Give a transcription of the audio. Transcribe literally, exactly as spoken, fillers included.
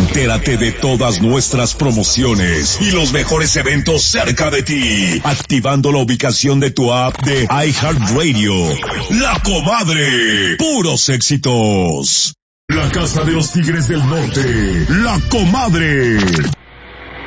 Entérate de todas nuestras promociones y los mejores eventos cerca de ti, activando la ubicación de tu app de iHeartRadio. La Comadre, puros éxitos. La Casa de los Tigres del Norte, La Comadre.